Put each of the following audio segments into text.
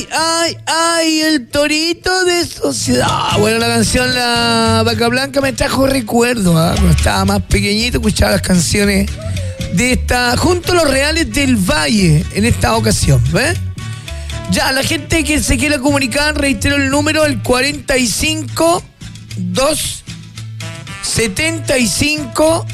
ay, el torito de sociedad. Bueno, la canción La Vaca Blanca me trajo recuerdo, cuando estaba más pequeñito escuchaba las canciones de esta, junto a los Reales del Valle en esta ocasión, ¿ves? Ya, la gente que se quiera comunicar, reitero el número, el 45 2 75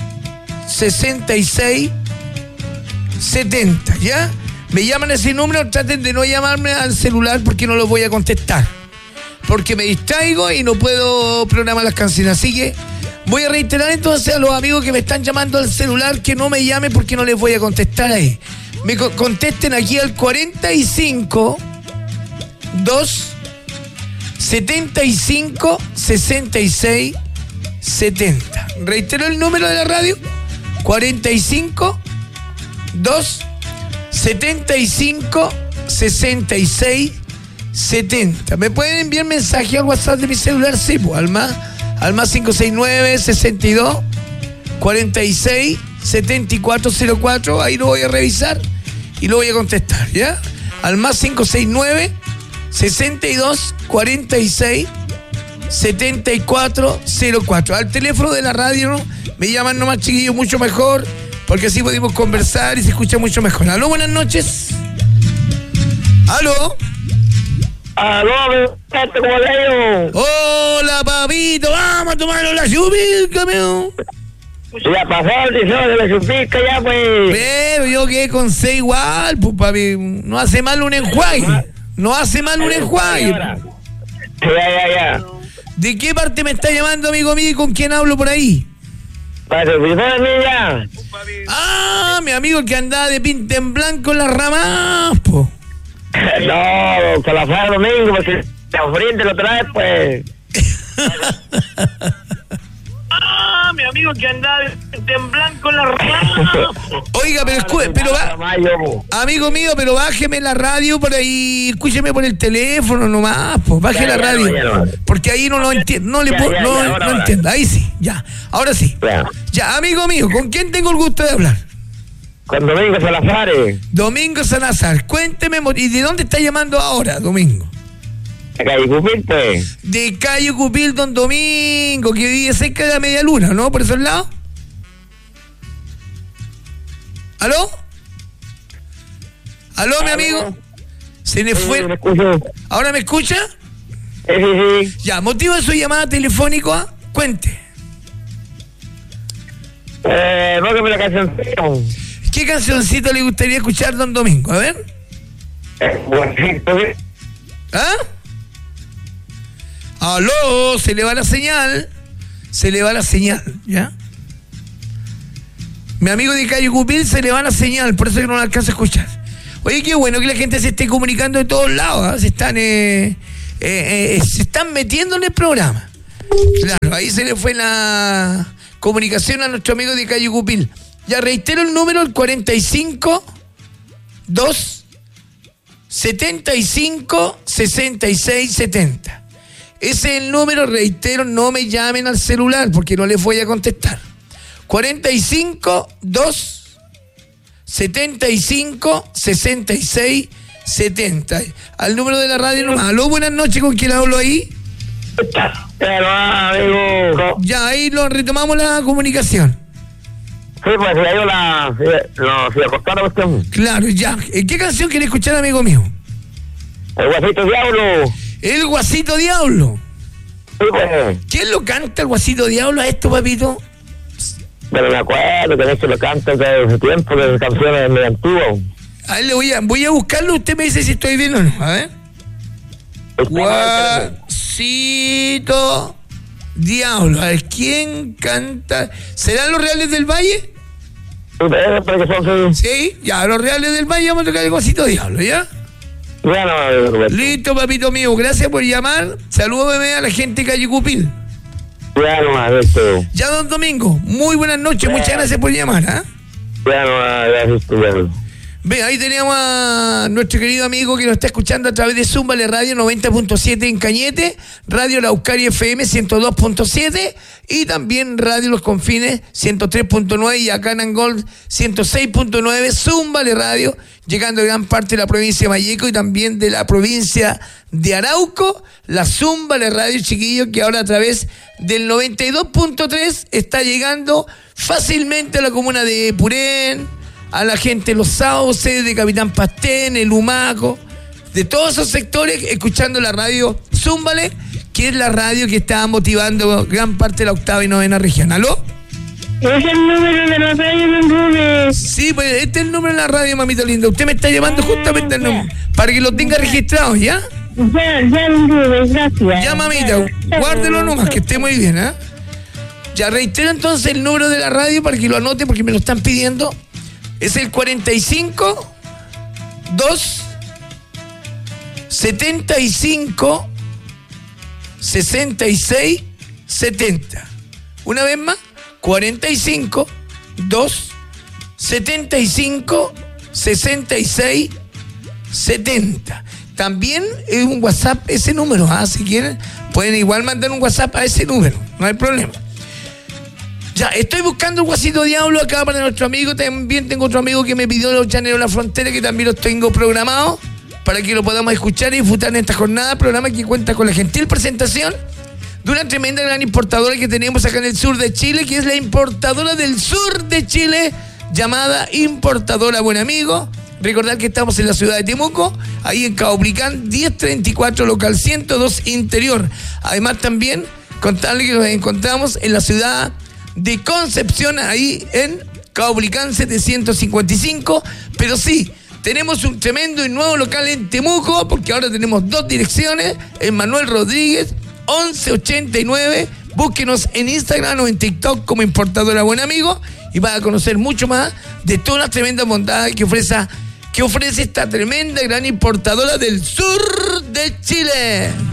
66 70, ¿ya? Me llaman a ese número, traten de no llamarme al celular porque no lo voy a contestar, porque me distraigo y no puedo programar las canciones. Así que voy a reiterar entonces a los amigos que me están llamando al celular que no me llamen porque no les voy a contestar ahí. Me contesten aquí al 45 2 75 66 70. Reitero el número de la radio: 45 2 75 66 70. ¿Me pueden enviar mensaje al WhatsApp de mi celular? Sí, pues, al más 569 62 46 7404. Ahí lo voy a revisar y lo voy a contestar, ¿ya? Al más 569 62 46 7404. Al teléfono de la radio, ¿no? Me llaman nomás, chiquillos, mucho mejor, porque así podemos conversar y se escucha mucho mejor. Aló, buenas noches. Aló. Aló, ¿cómo le digo? Hola, papito, vamos a tomarnos la chupilca, mío. Ya pasó el 18 de la chupilca, ya, pues. Pero yo quedé con 6 igual, pues, papi. No hace mal un enjuague. No hace mal un enjuague. Ya. ¿De qué parte me está llamando, amigo mío, y con quién hablo por ahí? Para el niña. Ah, mi amigo que andaba de pinta en blanco en las ramas, po. No, con la Fara Domingo, porque la ofrenda lo trae, pues. Ah, mi amigo que andaba de pinta en blanco en las ramas. Oiga, pero amigo mío, pero bájeme la radio por ahí, escúcheme por el teléfono nomás, pues, baje la radio, porque ahí no lo entiendo, no entiendo, ahí sí, ya, ahora sí, ya, amigo mío, ¿con quién tengo el gusto de hablar? Con Domingo Salazar. Domingo Salazar, cuénteme, ¿y de dónde está llamando ahora, Domingo? De Cayo Cupil, pues. De Cayo Cupil, don Domingo, que vive cerca de la Media Luna, ¿no? ¿Por esos lados? ¿Aló? ¿Aló, mi amigo? Se le fue. Me escucho. ¿Ahora me escucha? Sí. Ya, motivo de su llamada telefónica, cuente. Róqueme la cancioncita. ¿Qué cancioncito le gustaría escuchar, don Domingo? A ver. ¿Ah? Aló, se le va la señal, ¿ya? Mi amigo de Cayo Cupil se le va la señal, por eso que no la alcanzo a escuchar. Oye, qué bueno que la gente se esté comunicando de todos lados, ¿eh? Se están metiendo en el programa. Claro, ahí se le fue la comunicación a nuestro amigo de Cayo Cupil. Ya reitero el número, el 45 2 75 66 70. Ese es el número, reitero, no me llamen al celular porque no les voy a contestar. 45 2 75 66 70. Al número de la radio nomás. Aló, buenas noches, ¿con quién hablo ahí? Amigo. Ya, ahí lo retomamos la comunicación. Sí, pues se acostó la cuestión. Claro, ya. ¿Qué canción quiere escuchar, amigo mío? El Guasito Diablo. El Guasito Diablo. Sí, pues. ¿Quién lo canta, el Guasito Diablo, a esto, papito? Pero me acuerdo que eso lo canta desde ese tiempo, de canciones muy antiguas. A ver, voy a buscarlo, usted me dice si estoy bien o no. A ver. Guasito Diablo. A ver, ¿quién canta? ¿Serán los Reales del Valle? Sí, ya, los Reales del Valle, vamos a tocar el Guasito Diablo, ¿ya? Bueno, listo, papito mío, gracias por llamar. Salúdame a la gente de Cayo Cupil. Ya, don Domingo, muy buenas noches, muchas gracias por llamar, ¿ah? Gracias. Ve, ahí teníamos a nuestro querido amigo que nos está escuchando a través de Zúmbale Radio 90.7 en Cañete, Radio La Euskaria FM 102.7 y también Radio Los Confines 103.9 y acá en Angol 106.9, Zúmbale Radio, llegando a gran parte de la provincia de Malleco y también de la provincia de Arauco, la Zúmbale Radio, chiquillos, que ahora a través del 92.3 está llegando fácilmente a la comuna de Purén, a la gente de Los Sauces, de Capitán Pastén, el Humaco, de todos esos sectores, escuchando la radio Zúmbale, que es la radio que está motivando gran parte de la 8ª y 9ª región. ¿Aló? Es el número de la radio, don Rubén. Sí, pues este es el número de la radio, mamita linda. Usted me está llamando justamente el número, para que lo tenga registrado, ¿ya? Ya, don Rubén, gracias. Ya, mamita, guárdelo nomás, que esté muy bien, ¿eh? Ya, reitero entonces el número de la radio para que lo anote, porque me lo están pidiendo. Es el 45 2 75 66 70. Una vez más, 45 2 75 66 70. También es un WhatsApp ese número, si quieren pueden igual mandar un WhatsApp a ese número, no hay problema. Ya, estoy buscando el Guasito Diablo acá para nuestro amigo. También tengo otro amigo que me pidió Los Llaneros de la Frontera, que también los tengo programados para que lo podamos escuchar y disfrutar en esta jornada. Programa que cuenta con la gentil presentación de una tremenda gran importadora que tenemos acá en el sur de Chile, que es la importadora del sur de Chile, llamada Importadora Buen Amigo. Recordar que estamos en la ciudad de Temuco, ahí en Caupolicán 1034, local 102 interior. Además también contarle que nos encontramos en la ciudad de Concepción, ahí en Caupolicán 755, pero sí, tenemos un tremendo y nuevo local en Temuco, porque ahora tenemos 2 direcciones, en Manuel Rodríguez 1189, búsquenos en Instagram o en TikTok como Importadora Buen Amigo y van a conocer mucho más de todas las tremendas bondades que ofrece esta tremenda gran importadora del sur de Chile.